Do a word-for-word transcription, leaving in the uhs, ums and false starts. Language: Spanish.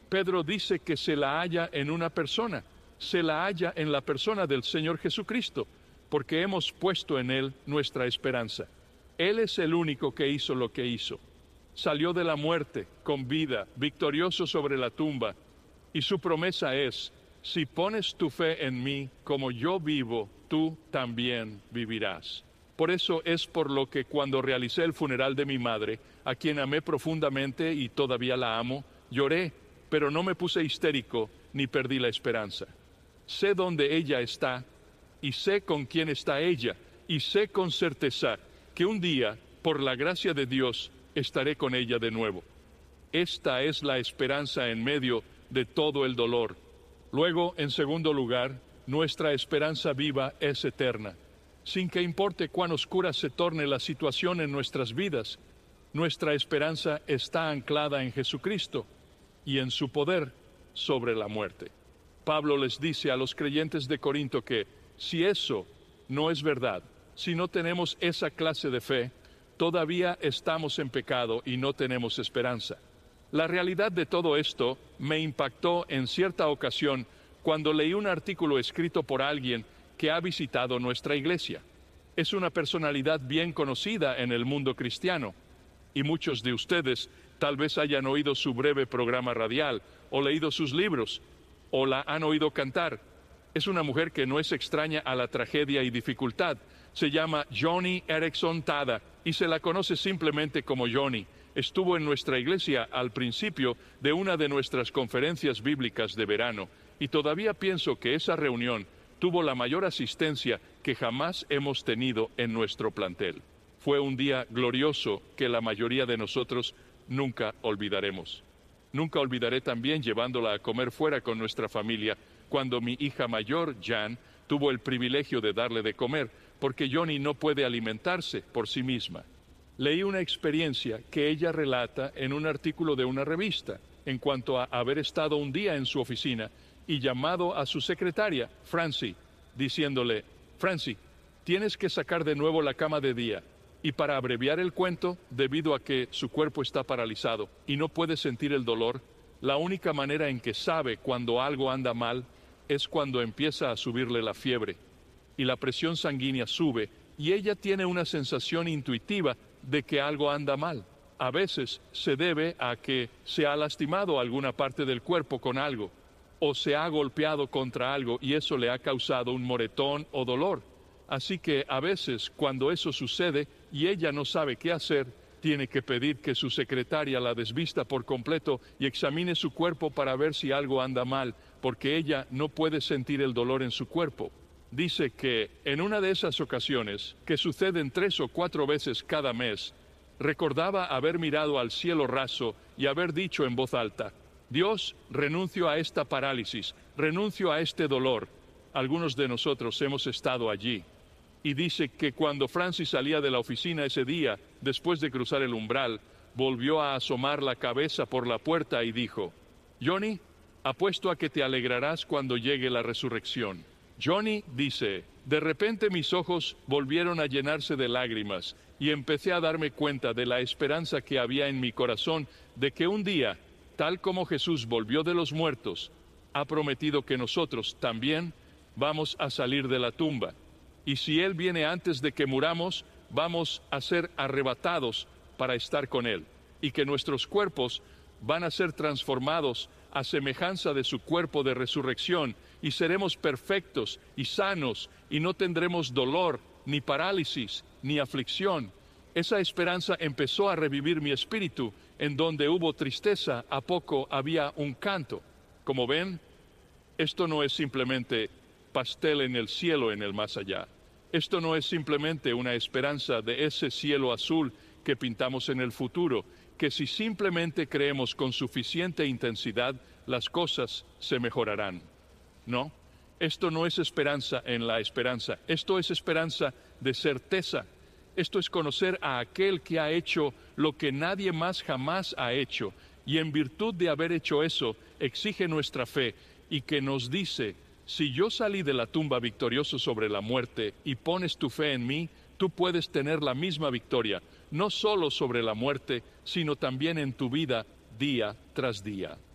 Pedro dice que se la halla en una persona, se la halla en la persona del Señor Jesucristo, porque hemos puesto en Él nuestra esperanza. Él es el único que hizo lo que hizo. Salió de la muerte con vida, victorioso sobre la tumba, y su promesa es: si pones tu fe en mí, como yo vivo, tú también vivirás. Por eso es por lo que cuando realicé el funeral de mi madre, a quien amé profundamente y todavía la amo, lloré, pero no me puse histérico ni perdí la esperanza. Sé dónde ella está, y sé con quién está ella, y sé con certeza que un día, por la gracia de Dios, estaré con ella de nuevo. Esta es la esperanza en medio de todo el dolor. Luego, en segundo lugar, nuestra esperanza viva es eterna. Sin que importe cuán oscura se torne la situación en nuestras vidas, nuestra esperanza está anclada en Jesucristo y en su poder sobre la muerte. Pablo les dice a los creyentes de Corinto que, si eso no es verdad, si no tenemos esa clase de fe, todavía estamos en pecado y no tenemos esperanza. La realidad de todo esto me impactó en cierta ocasión cuando leí un artículo escrito por alguien que ha visitado nuestra iglesia. Es una personalidad bien conocida en el mundo cristiano, y muchos de ustedes tal vez hayan oído su breve programa radial, o leído sus libros, o la han oído cantar. Es una mujer que no es extraña a la tragedia y dificultad. Se llama Joni Eareckson Tada, y se la conoce simplemente como Joni. Estuvo en nuestra iglesia al principio de una de nuestras conferencias bíblicas de verano, y todavía pienso que esa reunión tuvo la mayor asistencia que jamás hemos tenido en nuestro plantel. Fue un día glorioso que la mayoría de nosotros nunca olvidaremos. Nunca olvidaré también llevándola a comer fuera con nuestra familia, cuando mi hija mayor, Jan, tuvo el privilegio de darle de comer, porque Joni no puede alimentarse por sí misma. Leí una experiencia que ella relata en un artículo de una revista, en cuanto a haber estado un día en su oficina y llamado a su secretaria, Francie, diciéndole: Francie, tienes que sacar de nuevo la cama de día. Y para abreviar el cuento, debido a que su cuerpo está paralizado y no puede sentir el dolor, la única manera en que sabe cuando algo anda mal es cuando empieza a subirle la fiebre y la presión sanguínea sube, y ella tiene una sensación intuitiva de que algo anda mal. A veces se debe a que se ha lastimado alguna parte del cuerpo con algo, o se ha golpeado contra algo y eso le ha causado un moretón o dolor. Así que a veces, cuando eso sucede y ella no sabe qué hacer, tiene que pedir que su secretaria la desvista por completo y examine su cuerpo para ver si algo anda mal, porque ella no puede sentir el dolor en su cuerpo. Dice que en una de esas ocasiones, que suceden tres o cuatro veces cada mes, recordaba haber mirado al cielo raso y haber dicho en voz alta: Dios, renuncio a esta parálisis, renuncio a este dolor. Algunos de nosotros hemos estado allí. Y dice que cuando Francis salía de la oficina ese día, después de cruzar el umbral, volvió a asomar la cabeza por la puerta y dijo: Joni, apuesto a que te alegrarás cuando llegue la resurrección. Joni dice: de repente mis ojos volvieron a llenarse de lágrimas y empecé a darme cuenta de la esperanza que había en mi corazón de que un día, tal como Jesús volvió de los muertos, ha prometido que nosotros también vamos a salir de la tumba. Y si Él viene antes de que muramos, vamos a ser arrebatados para estar con Él, y que nuestros cuerpos van a ser transformados a semejanza de su cuerpo de resurrección, y seremos perfectos y sanos, y no tendremos dolor, ni parálisis, ni aflicción. Esa esperanza empezó a revivir mi espíritu. En donde hubo tristeza, a poco había un canto. Como ven, esto no es simplemente pastel en el cielo en el más allá. Esto no es simplemente una esperanza de ese cielo azul que pintamos en el futuro, que si simplemente creemos con suficiente intensidad, las cosas se mejorarán. No, esto no es esperanza en la esperanza, esto es esperanza de certeza. Esto es conocer a aquel que ha hecho lo que nadie más jamás ha hecho, y en virtud de haber hecho eso, exige nuestra fe, y que nos dice: si yo salí de la tumba victorioso sobre la muerte y pones tu fe en mí, tú puedes tener la misma victoria, no solo sobre la muerte, sino también en tu vida día tras día.